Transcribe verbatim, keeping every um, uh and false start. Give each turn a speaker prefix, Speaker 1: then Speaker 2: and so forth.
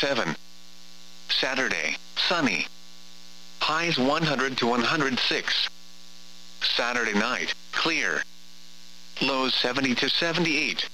Speaker 1: seven. Saturday, sunny. Highs one hundred to one hundred six. Saturday night, clear. Lows seventy to seventy-eight.